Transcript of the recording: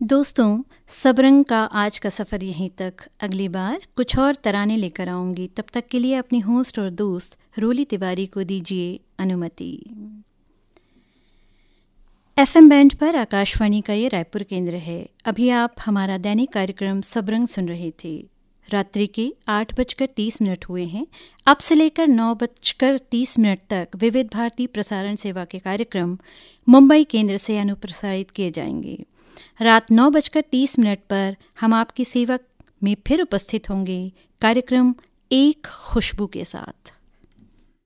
दोस्तों, सबरंग का आज का सफ़र यहीं तक। अगली बार कुछ और तराने लेकर आऊंगी। तब तक के लिए अपनी होस्ट और दोस्त रोली तिवारी को दीजिए अनुमति। एफएम बैंड पर आकाशवाणी का ये रायपुर केंद्र है। अभी आप हमारा दैनिक कार्यक्रम सबरंग सुन रहे थे। रात्रि के 8:30 हुए हैं। अब से लेकर 9:30 तक विविध भारती प्रसारण सेवा के कार्यक्रम मुंबई केंद्र से अनुप्रसारित किए जाएंगे। रात 9:30 पर हम आपकी सेवा में फिर उपस्थित होंगे कार्यक्रम एक खुशबू के साथ।